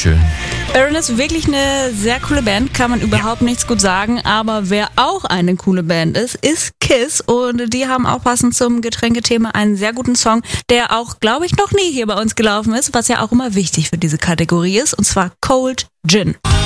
schön. Baron ist wirklich eine sehr coole Band, kann man überhaupt nichts gut sagen, aber wer auch eine coole Band ist KISS und die haben auch passend zum Getränkethema einen sehr guten Song, der auch, glaube ich, noch nie hier bei uns gelaufen ist, was ja auch immer wichtig für diese Kategorie ist, und zwar Cold Gin.